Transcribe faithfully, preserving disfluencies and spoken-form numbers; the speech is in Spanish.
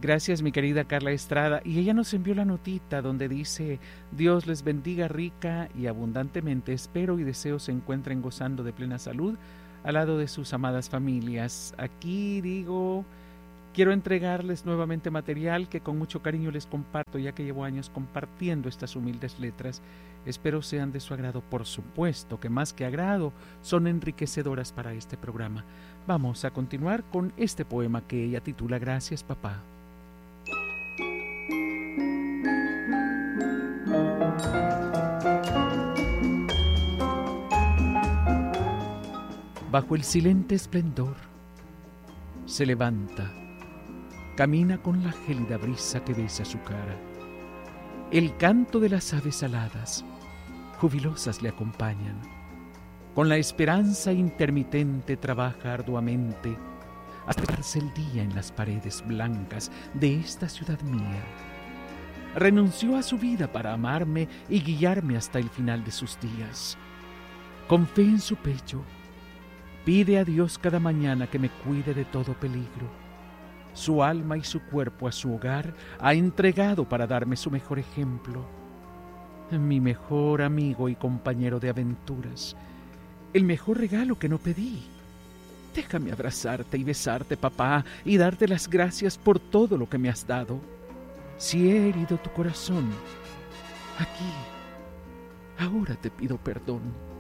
Gracias, mi querida Carla Estrada. Y ella nos envió la notita donde dice: Dios les bendiga rica y abundantemente. Espero y deseo se encuentren gozando de plena salud al lado de sus amadas familias. Aquí digo, quiero entregarles nuevamente material que con mucho cariño les comparto, ya que llevo años compartiendo estas humildes letras. Espero sean de su agrado, por supuesto, que más que agrado, son enriquecedoras para este programa. Vamos a continuar con este poema que ella titula Gracias, papá. Bajo el silente esplendor se levanta, camina con la gélida brisa que besa su cara. El canto de las aves aladas, jubilosas le acompañan. Con la esperanza intermitente trabaja arduamente hasta darse el día en las paredes blancas de esta ciudad mía. Renunció a su vida para amarme y guiarme hasta el final de sus días. Con fe en su pecho, pide a Dios cada mañana que me cuide de todo peligro. Su alma y su cuerpo a su hogar ha entregado para darme su mejor ejemplo. Mi mejor amigo y compañero de aventuras, el mejor regalo que no pedí. Déjame abrazarte y besarte, papá, y darte las gracias por todo lo que me has dado. Si he herido tu corazón, aquí, ahora te pido perdón.